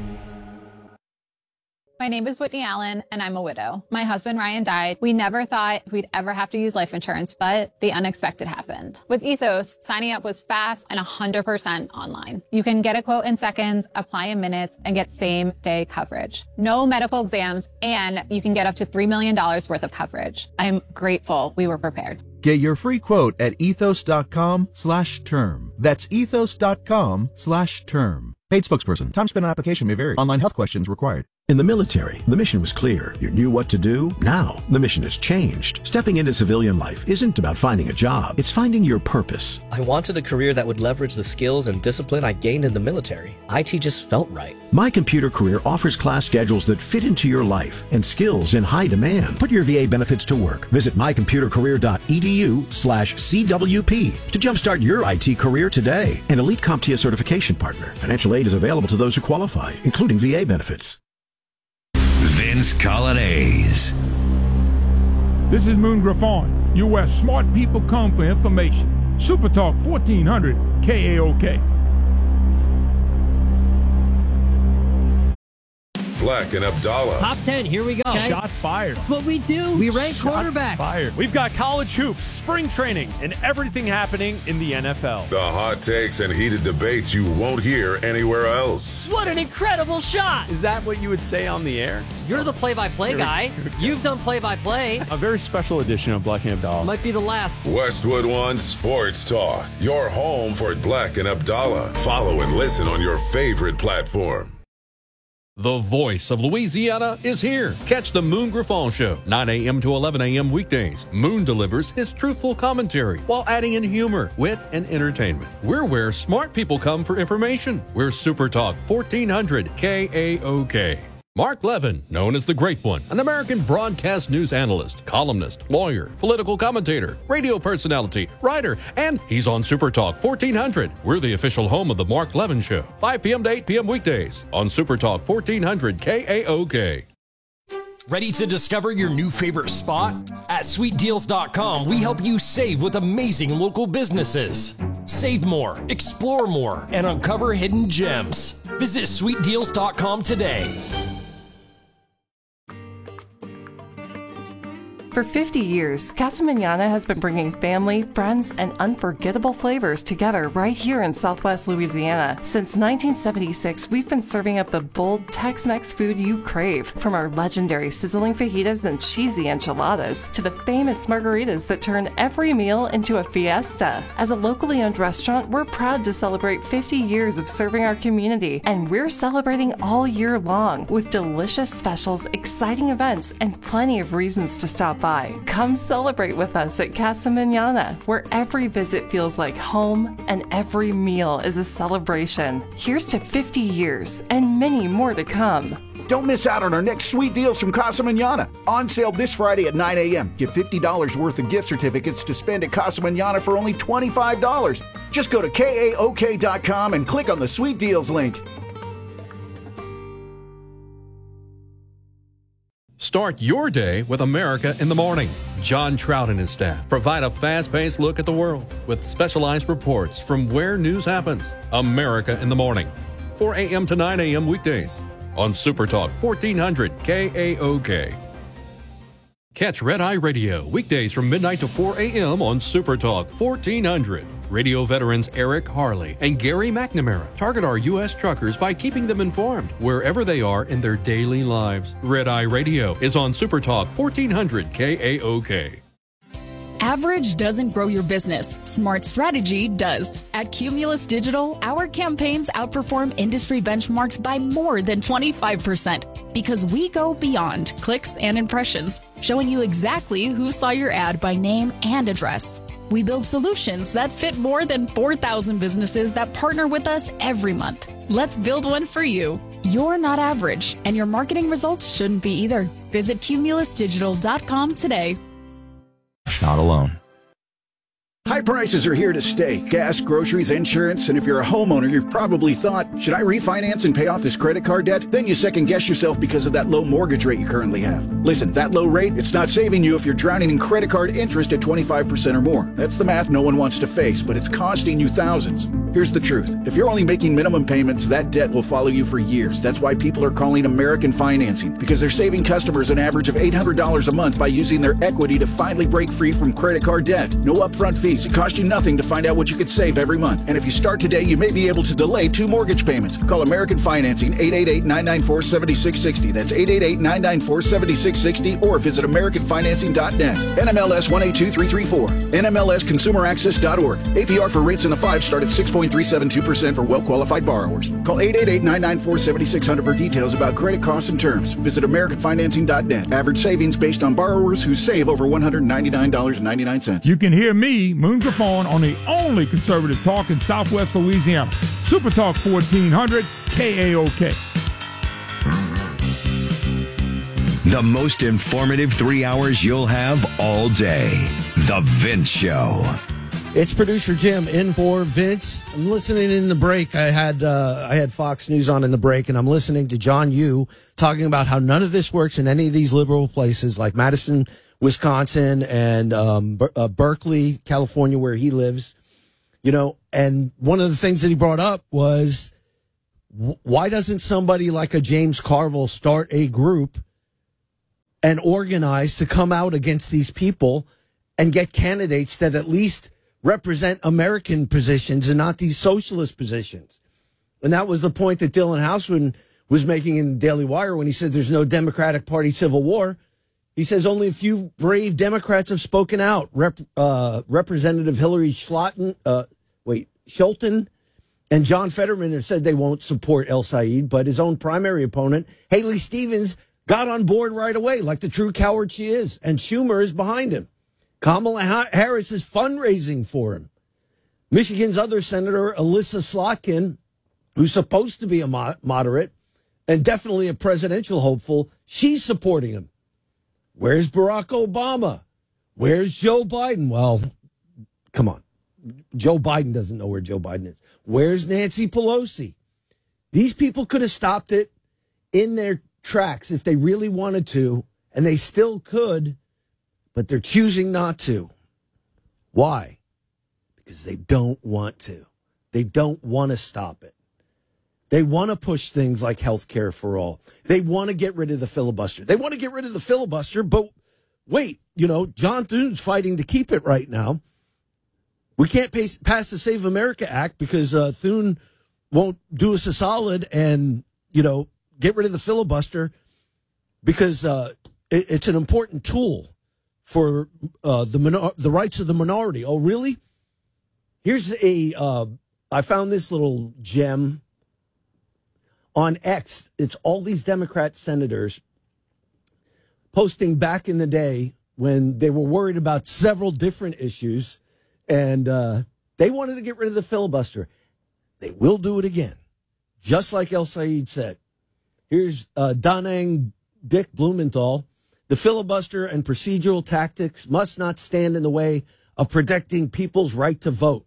My name is Whitney Allen, and I'm a widow. My husband, Ryan, died. We never thought we'd ever have to use life insurance, but the unexpected happened. With Ethos, signing up was fast and one hundred percent online. You can get a quote in seconds, apply in minutes, and get same-day coverage. No medical exams, and you can get up to three million dollars worth of coverage. I'm grateful we were prepared. Get your free quote at ethos.com slash term. That's ethos.com slash term. Paid spokesperson. Time spent on application may vary. Online health questions required. In the military, the mission was clear. You knew what to do. Now, the mission has changed. Stepping into civilian life isn't about finding a job. It's finding your purpose. I wanted a career that would leverage the skills and discipline I gained in the military. I T just felt right. My Computer Career offers class schedules that fit into your life and skills in high demand. Put your V A benefits to work. Visit mycomputercareer.edu slash CWP to jumpstart your I T career today. An elite CompTIA certification partner. Financial aid is available to those who qualify, including V A benefits. Vince Colonnese. This is Moon Griffon. You're where smart people come for information. Super Talk fourteen hundred K A O K. Black and Abdallah. Top ten, here we go. Okay. Shots fired. That's what we do. We rank Shots quarterbacks. Fired. We've got college hoops, spring training, and everything happening in the N F L. The hot takes and heated debates you won't hear anywhere else. What an incredible shot. Is that what you would say on the air? You're the play-by-play guy. You've done play-by-play. A very special edition of Black and Abdallah. Might be the last. Westwood One Sports Talk. Your home for Black and Abdallah. Follow and listen on your favorite platform. The voice of Louisiana is here. Catch the Moon Griffon Show, nine a.m. to eleven a.m. weekdays. Moon delivers his truthful commentary while adding in humor, wit, and entertainment. We're where smart people come for information. We're Super Talk fourteen hundred K A O K. Mark Levin, known as the Great One, an American broadcast news analyst, columnist, lawyer, political commentator, radio personality, writer, and he's on Super Talk fourteen hundred. We're the official home of the Mark Levin Show, five p.m. to eight p.m. weekdays on Super Talk fourteen hundred K A O K. Ready to discover your new favorite spot? At sweet deals dot com, we help you save with amazing local businesses. Save more, explore more, and uncover hidden gems. Visit sweet deals dot com today. For fifty years, Casa Manana has been bringing family, friends, and unforgettable flavors together right here in Southwest Louisiana. Since nineteen seventy-six, we've been serving up the bold Tex-Mex food you crave, from our legendary sizzling fajitas and cheesy enchiladas to the famous margaritas that turn every meal into a fiesta. As a locally owned restaurant, we're proud to celebrate fifty years of serving our community, and we're celebrating all year long with delicious specials, exciting events, and plenty of reasons to stop by. Come celebrate with us at Casa Manana, where every visit feels like home and every meal is a celebration. Here's to fifty years and many more to come. Don't miss out on our next sweet deals from Casa Manana. On sale this Friday at nine a.m. Get fifty dollars worth of gift certificates to spend at Casa Manana for only twenty-five dollars. Just go to K A O K dot com and click on the sweet deals link. Start your day with America in the Morning. John Trout and his staff provide a fast-paced look at the world with specialized reports from where news happens. America in the Morning, four a.m. to nine a.m. weekdays on Super Talk fourteen hundred K A O K. Catch Red Eye Radio weekdays from midnight to four a.m. on Super Talk fourteen hundred. Radio veterans Eric Harley and Gary McNamara target our U S truckers by keeping them informed wherever they are in their daily lives. Red Eye Radio is on Super Talk fourteen hundred K A O K. Average doesn't grow your business. Smart strategy does. At Cumulus Digital, our campaigns outperform industry benchmarks by more than twenty-five percent because we go beyond clicks and impressions, showing you exactly who saw your ad by name and address. We build solutions that fit more than four thousand businesses that partner with us every month. Let's build one for you. You're not average, and your marketing results shouldn't be either. Visit Cumulus Digital dot com today. Not alone. High prices are here to stay. Gas, groceries, insurance, and if you're a homeowner, you've probably thought, should I refinance and pay off this credit card debt? Then you second guess yourself because of that low mortgage rate you currently have. Listen, that low rate, it's not saving you if you're drowning in credit card interest at twenty-five percent or more. That's the math no one wants to face, but it's costing you thousands. Here's the truth. If you're only making minimum payments, that debt will follow you for years. That's why people are calling American Financing, because they're saving customers an average of eight hundred dollars a month by using their equity to finally break free from credit card debt. No upfront fees. It costs you nothing to find out what you could save every month. And if you start today, you may be able to delay two mortgage payments. Call American Financing, eight eight eight, nine nine four, seven six six zero. That's eight eight eight, nine nine four, seven six six zero or visit American Financing dot net. N M L S one eight two three three four. N M L S Consumer Access dot org. A P R for rates in the five start at six point point three seven two percent for well-qualified borrowers. Call eight eight eight, nine nine four, seven six zero zero for details about credit costs and terms. Visit American Financing dot net. Average savings based on borrowers who save over one hundred ninety-nine dollars and ninety-nine cents. You can hear me, Moon Griffon, on the only conservative talk in Southwest Louisiana. Super Talk fourteen hundred K A O K. The most informative three hours you'll have all day. The Vince Show. It's producer Jim in for Vince. I'm listening in the break. I had uh, I had Fox News on in the break, and I'm listening to John Yoo talking about how none of this works in any of these liberal places like Madison, Wisconsin, and um, Ber- uh, Berkeley, California, where he lives. You know, and one of the things that he brought up was, w- why doesn't somebody like a James Carville start a group and organize to come out against these people and get candidates that at least represent American positions and not these socialist positions? And that was the point that Dylan Hausman was making in the Daily Wire when he said there's no Democratic Party civil war. He says only a few brave Democrats have spoken out. Rep, uh, Representative Hillary Schlotton, uh, wait, Shelton and John Fetterman have said they won't support El Said, but his own primary opponent, Haley Stevens, got on board right away, like the true coward she is, and Schumer is behind him. Kamala Harris is fundraising for him. Michigan's other senator, Alyssa Slotkin, who's supposed to be a mo- moderate and definitely a presidential hopeful, she's supporting him. Where's Barack Obama? Where's Joe Biden? Well, come on. Joe Biden doesn't know where Joe Biden is. Where's Nancy Pelosi? These people could have stopped it in their tracks if they really wanted to, and they still could, but they're choosing not to. Why? Because they don't want to. They don't want to stop it. They want to push things like health care for all. They want to get rid of the filibuster. They want to get rid of the filibuster, but wait, you know, John Thune's fighting to keep it right now. We can't pass, pass the Save America Act because uh, Thune won't do us a solid and, you know, get rid of the filibuster because uh, it, it's an important tool for uh, the minor- the rights of the minority. Oh, really? Here's a, uh, I found this little gem on X. It's all these Democrat senators posting back in the day when they were worried about several different issues and uh, they wanted to get rid of the filibuster. They will do it again, just like El Said said. Here's uh, Danang Dick Blumenthal. The filibuster and procedural tactics must not stand in the way of protecting people's right to vote.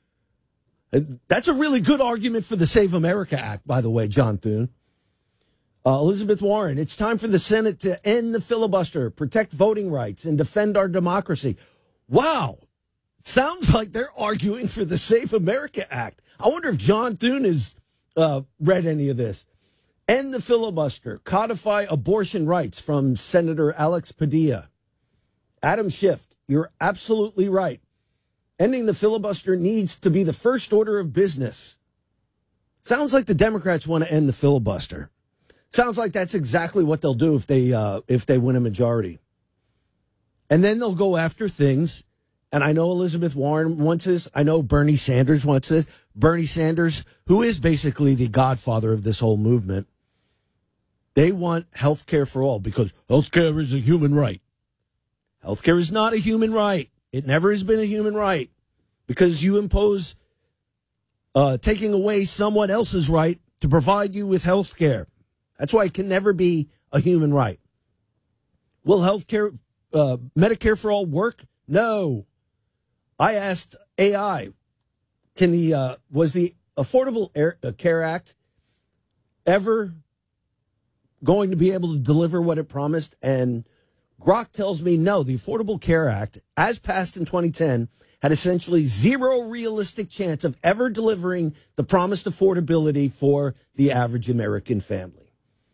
That's a really good argument for the Save America Act, by the way, John Thune. Uh, Elizabeth Warren, it's time for the Senate to end the filibuster, protect voting rights, and defend our democracy. Wow. Sounds like they're arguing for the Save America Act. I wonder if John Thune has uh, read any of this. End the filibuster, codify abortion rights from Senator Alex Padilla. Adam Schiff, you're absolutely right. Ending the filibuster needs to be the first order of business. Sounds like the Democrats want to end the filibuster. Sounds like that's exactly what they'll do if they uh, if they win a majority. And then they'll go after things. And I know Elizabeth Warren wants this. I know Bernie Sanders wants this. Bernie Sanders, who is basically the godfather of this whole movement, they want health care for all because health care is a human right. Health care is not a human right. It never has been a human right because you impose uh, taking away someone else's right to provide you with health care. That's why it can never be a human right. Will health care, uh, Medicare for all work? No. I asked A I, can the uh, was the Affordable Air, uh, Care Act ever going to be able to deliver what it promised? And Grok tells me no. The Affordable Care Act, as passed in twenty ten, had essentially zero realistic chance of ever delivering the promised affordability for the average American family.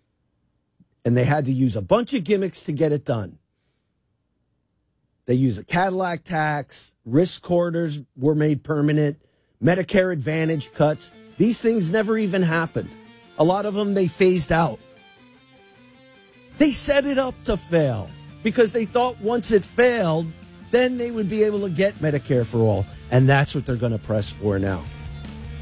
And they had to use a bunch of gimmicks to get it done. They used a Cadillac tax, risk corridors were made permanent, Medicare Advantage cuts. These things never even happened. A lot of them they phased out. They set it up to fail because they thought once it failed, then they would be able to get Medicare for all. And that's what they're going to press for now.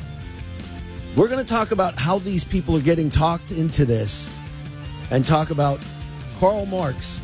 We're going to talk about how these people are getting talked into this and talk about Karl Marx,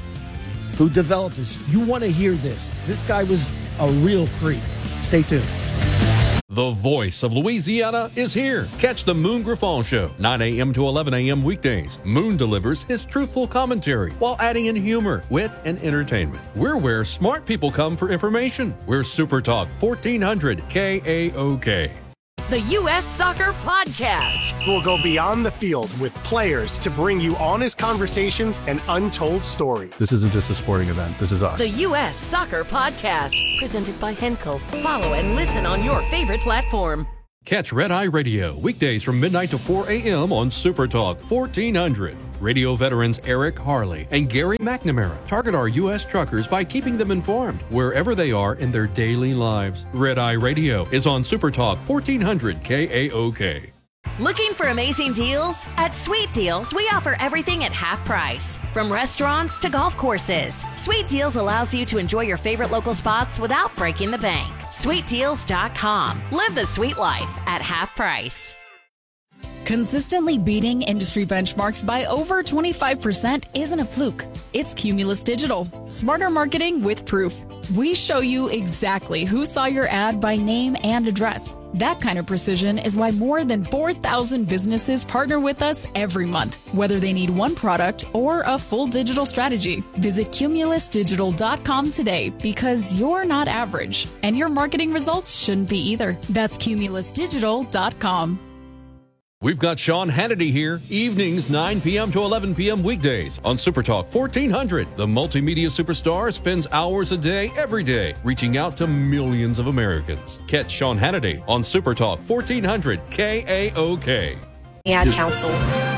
who developed this. You want to hear this. This guy was a real creep. Stay tuned. The voice of Louisiana is here. Catch the Moon Griffon Show, nine a.m. to eleven a.m. weekdays. Moon delivers his truthful commentary while adding in humor, wit, and entertainment. We're where smart people come for information. We're Super Talk fourteen hundred K A O K. The U S Soccer Podcast. We'll go beyond the field with players to bring you honest conversations and untold stories. This isn't just a sporting event. This is us. The U S Soccer Podcast. Presented by Henkel. Follow and listen on your favorite platform. Catch Red Eye Radio weekdays from midnight to four a.m. on Super Talk fourteen hundred. Radio veterans Eric Harley and Gary McNamara target our U S truckers by keeping them informed wherever they are in their daily lives. Red Eye Radio is on Super Talk fourteen hundred K A O K. Looking for amazing deals? At Sweet Deals, we offer everything at half price. From restaurants to golf courses, Sweet Deals allows you to enjoy your favorite local spots without breaking the bank. sweet deals dot com. Live the sweet life at half price. Consistently beating industry benchmarks by over twenty-five percent isn't a fluke. It's Cumulus Digital. Smarter marketing with proof. We show you exactly who saw your ad by name and address. That kind of precision is why more than four thousand businesses partner with us every month, whether they need one product or a full digital strategy. Visit cumulus digital dot com today because you're not average, and your marketing results shouldn't be either. That's cumulus digital dot com. We've got Sean Hannity here, evenings nine p.m. to eleven p.m. weekdays on Super Talk fourteen hundred. The multimedia superstar spends hours a day, every day, reaching out to millions of Americans. Catch Sean Hannity on Super Talk fourteen hundred K A O K. Ad Council.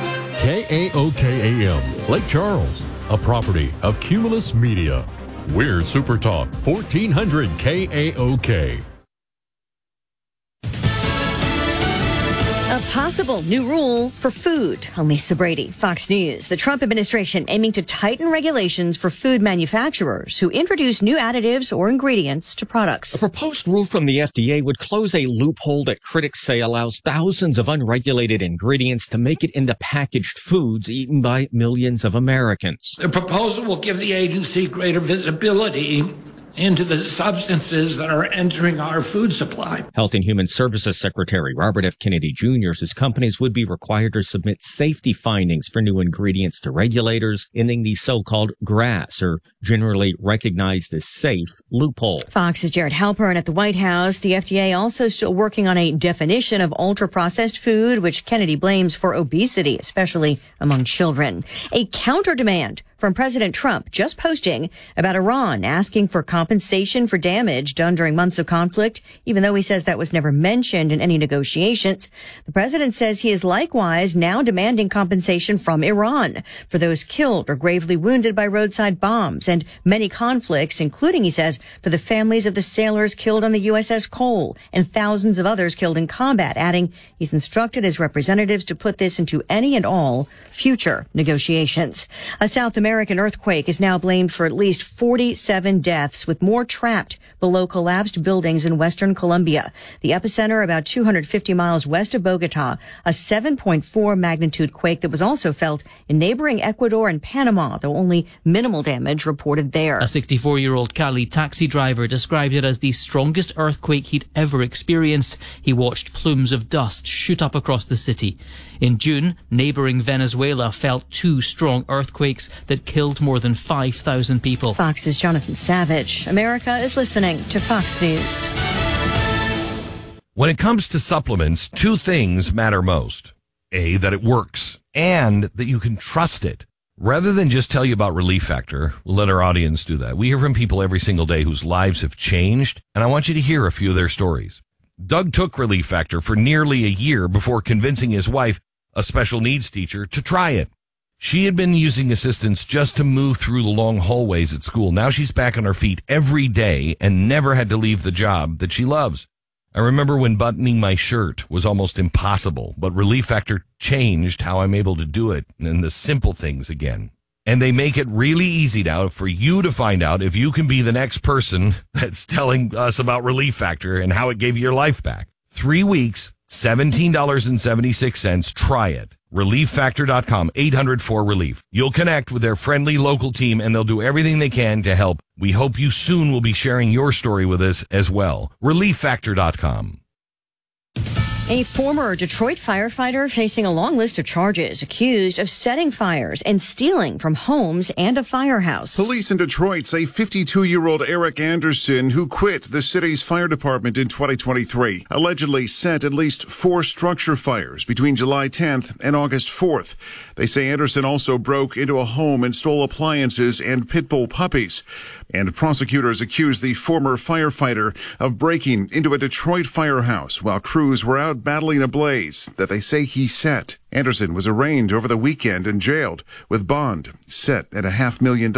K A O K A M, Lake Charles, a property of Cumulus Media. We're Super Talk fourteen hundred K A O K. A possible new rule for food. I'm Lisa Brady, Fox News. The Trump administration aiming to tighten regulations for food manufacturers who introduce new additives or ingredients to products. A proposed rule from the F D A would close a loophole that critics say allows thousands of unregulated ingredients to make it into packaged foods eaten by millions of Americans. The proposal will give the agency greater visibility into the substances that are entering our food supply. Health and Human Services Secretary Robert F. Kennedy Junior says companies would be required to submit safety findings for new ingredients to regulators, ending the so-called GRAS, or generally recognized as safe, loophole. Fox's Jared Halpern at the White House. The F D A also still working on a definition of ultra-processed food, which Kennedy blames for obesity, especially among children. A counter-demand from President Trump just posting about Iran asking for compensation for damage done during months of conflict, even though he says that was never mentioned in any negotiations. The president says he is likewise now demanding compensation from Iran for those killed or gravely wounded by roadside bombs and many conflicts, including, he says, for the families of the sailors killed on the U S S Cole and thousands of others killed in combat, adding he's instructed his representatives to put this into any and all future negotiations. A South American American earthquake is now blamed for at least forty-seven deaths, with more trapped below collapsed buildings in western Colombia. The epicenter about two hundred fifty miles west of Bogota, a seven point four magnitude quake that was also felt in neighboring Ecuador and Panama, though only minimal damage reported there. A sixty-four-year-old Cali taxi driver described it as the strongest earthquake he'd ever experienced. He watched plumes of dust shoot up across the city. In June, neighboring Venezuela felt two strong earthquakes that killed more than five thousand people. Fox's Jonathan Savage. America is listening to Fox News. When it comes to supplements, two things matter most. A, that it works, and that you can trust it. Rather than just tell you about Relief Factor, we'll let our audience do that. We hear from people every single day whose lives have changed, and I want you to hear a few of their stories. Doug took Relief Factor for nearly a year before convincing his wife, a special needs teacher, to try it. She had been using assistance just to move through the long hallways at school. Now she's back on her feet every day and never had to leave the job that she loves. I remember when buttoning my shirt was almost impossible, but Relief Factor changed how I'm able to do it and the simple things again. And they make it really easy now for you to find out if you can be the next person that's telling us about Relief Factor and how it gave you your life back. Three weeks, seventeen dollars and seventy-six cents. Try it. relief factor dot com, eight hundred four relief. You'll connect with their friendly local team and they'll do everything they can to help. We hope you soon will be sharing your story with us as well. relief factor dot com. A former Detroit firefighter facing a long list of charges, accused of setting fires and stealing from homes and a firehouse. Police in Detroit say fifty-two-year-old Eric Anderson, who quit the city's fire department in twenty twenty-three, allegedly set at least four structure fires between July tenth and August fourth. They say Anderson also broke into a home and stole appliances and pit bull puppies. And prosecutors accused the former firefighter of breaking into a Detroit firehouse while crews were out battling a blaze that they say he set. Anderson was arraigned over the weekend and jailed with bond set at a half million dollars.